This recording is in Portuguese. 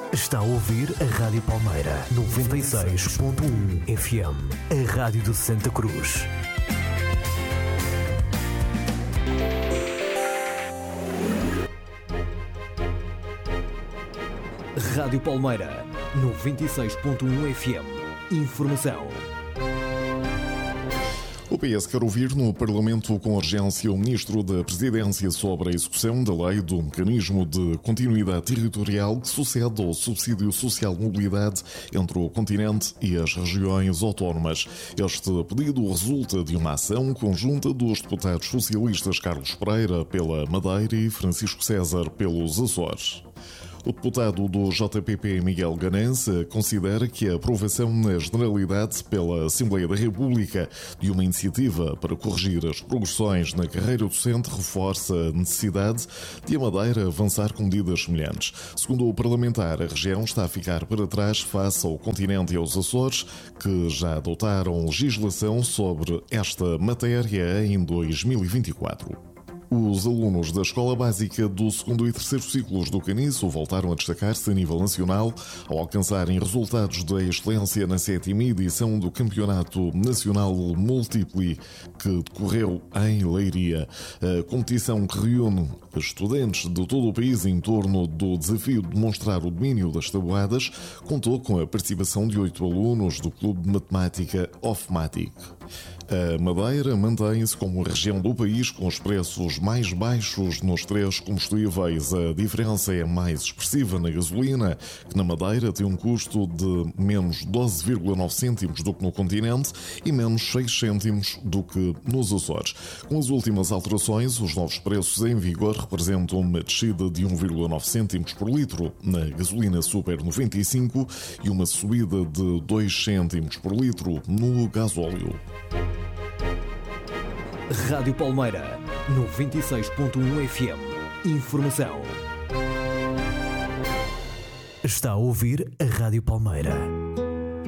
Está a ouvir a Rádio Palmeira 96.1 FM, a rádio de Santa Cruz. Rádio Palmeira 96.1 FM. Informação. O PS quer ouvir no Parlamento com urgência o Ministro da Presidência sobre a execução da lei do mecanismo de continuidade territorial que sucede ao subsídio social de mobilidade entre o continente e as regiões autónomas. Este pedido resulta de uma ação conjunta dos deputados socialistas Carlos Pereira pela Madeira e Francisco César pelos Açores. O deputado do JPP, Miguel Ganense, considera que a aprovação na Generalidade pela Assembleia da República de uma iniciativa para corrigir as progressões na carreira docente reforça a necessidade de a Madeira avançar com medidas semelhantes. Segundo o parlamentar, a região está a ficar para trás face ao continente e aos Açores, que já adotaram legislação sobre esta matéria em 2024. Os alunos da Escola Básica do 2º e 3º ciclos do Caniço voltaram a destacar-se a nível nacional ao alcançarem resultados de excelência na 7ª edição do Campeonato Nacional Multipli, que decorreu em Leiria. A competição que reúne estudantes de todo o país em torno do desafio de demonstrar o domínio das tabuadas contou com a participação de 8 alunos do Clube de Matemática Ofmatic. A Madeira mantém-se como a região do país com os preços mais baixos nos 3 combustíveis. A diferença é mais expressiva na gasolina, que na Madeira tem um custo de menos 12,9 cêntimos do que no continente e menos 6 cêntimos do que nos Açores. Com as últimas alterações, os novos preços em vigor representam uma descida de 1,9 cêntimos por litro na gasolina Super 95 e uma subida de 2 cêntimos por litro no gasóleo. Rádio Palmeira 96.1 FM. Informação. Está a ouvir a Rádio Palmeira.